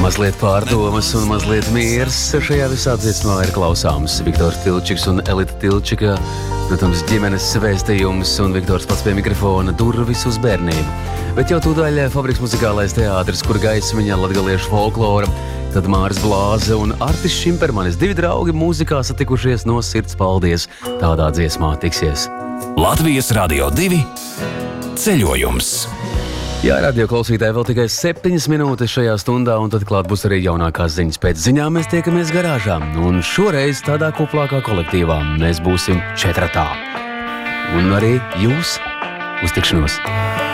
Mazliet pārdomas un mazliet miers. Šajā visā dziesmā ir klausāms Viktors Tilčiks un Elita Tilčika. Protams, ģimenes vēstījums un Viktors pats pie mikrofona durvis uz bērnību. Bet jau tūdaļ Fabriks muzikālais teātris, kur gaismiņa latgaliešu folklora. Tad Māris Blāze un Artis Šimpermanis, divi draugi mūzikā satikušies no sirds. Paldies! Tādā dziesmā tiksies. Latvijas Radio 2 ceļojums. Jā, radio klausītāji, vēl tikai 7 minūtes šajā stundā, un tad klāt būs arī jaunākās ziņas. Pēc ziņām mēs tiekamies garāžā, un šoreiz tādā kuplākā kolektīvā mēs būsim 4. Un arī jūs uz tikšanos!